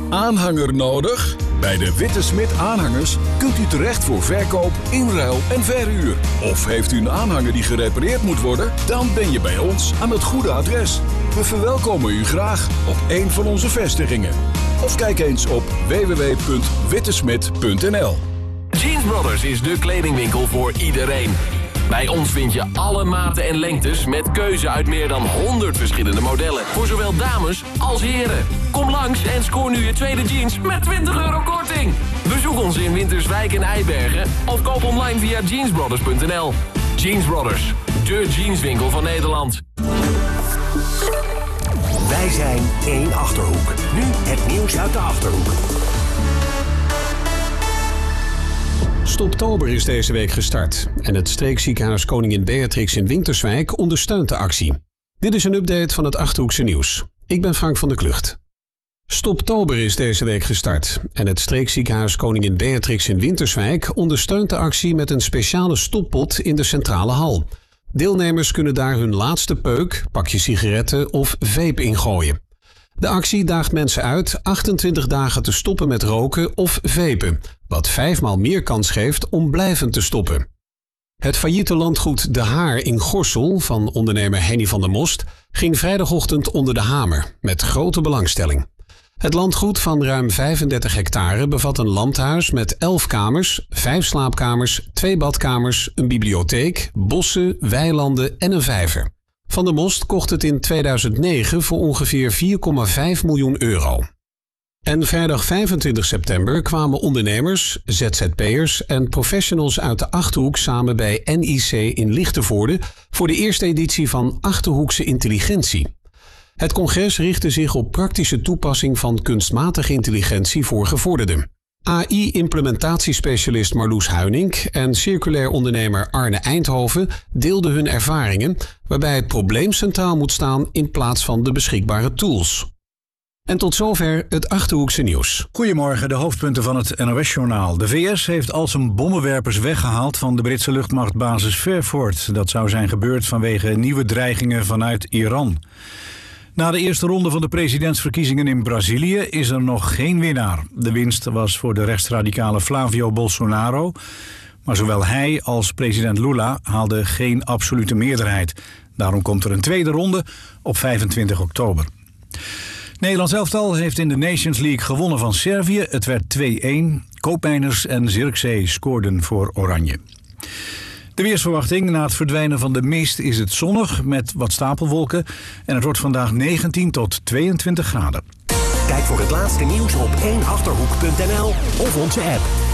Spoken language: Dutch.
Aanhanger nodig? Bij de Witte Smit Aanhangers kunt u terecht voor verkoop, inruil en verhuur. Of heeft u een aanhanger die gerepareerd moet worden? Dan ben je bij ons aan het goede adres. We verwelkomen u graag op een van onze vestigingen. Of kijk eens op www.wittesmit.nl. Jeans Brothers is de kledingwinkel voor iedereen. Bij ons vind je alle maten en lengtes met keuze uit meer dan 100 verschillende modellen. Voor zowel dames als heren. Kom langs en scoor nu je tweede jeans met €20 korting. Bezoek ons in Winterswijk en Eibergen of koop online via jeansbrothers.nl. Jeans Brothers, de jeanswinkel van Nederland. Wij zijn één Achterhoek. Nu het nieuws uit de Achterhoek. Stoptober is deze week gestart en het streekziekenhuis Koningin Beatrix in Winterswijk ondersteunt de actie. Dit is een update van het Achterhoekse nieuws. Ik ben Frank van der Klucht. Stoptober is deze week gestart en het streekziekenhuis Koningin Beatrix in Winterswijk ondersteunt de actie met een speciale stoppot in de centrale hal. Deelnemers kunnen daar hun laatste peuk, pakje sigaretten of vape ingooien. De actie daagt mensen uit 28 dagen te stoppen met roken of vapen, wat 5 maal meer kans geeft om blijvend te stoppen. Het failliete landgoed De Haar in Gorssel van ondernemer Henny van der Most ging vrijdagochtend onder de hamer, met grote belangstelling. Het landgoed van ruim 35 hectare bevat een landhuis met 11 kamers, 5 slaapkamers, 2 badkamers, een bibliotheek, bossen, weilanden en een vijver. Van der Most kocht het in 2009 voor ongeveer €4,5 miljoen. En vrijdag 25 september kwamen ondernemers, ZZP'ers en professionals uit de Achterhoek samen bij NIC in Lichtenvoorde voor de eerste editie van Achterhoekse Intelligentie. Het congres richtte zich op praktische toepassing van kunstmatige intelligentie voor gevorderden. AI-implementatiespecialist Marloes Huinink en circulair ondernemer Arne Eindhoven deelden hun ervaringen, waarbij het probleem centraal moet staan in plaats van de beschikbare tools. En tot zover het Achterhoekse nieuws. Goedemorgen, de hoofdpunten van het NOS-journaal. De VS heeft al zijn bommenwerpers weggehaald van de Britse luchtmachtbasis Fairford. Dat zou zijn gebeurd vanwege nieuwe dreigingen vanuit Iran. Na de eerste ronde van de presidentsverkiezingen in Brazilië is er nog geen winnaar. De winst was voor de rechtsradicale Flávio Bolsonaro. Maar zowel hij als president Lula haalden geen absolute meerderheid. Daarom komt er een tweede ronde op 25 oktober. Nederlands elftal heeft in de Nations League gewonnen van Servië. Het werd 2-1. Koopmeiners en Zirkzee scoorden voor Oranje. De weersverwachting: na het verdwijnen van de mist is het zonnig met wat stapelwolken. En het wordt vandaag 19 tot 22 graden. Kijk voor het laatste nieuws op 1achterhoek.nl of onze app.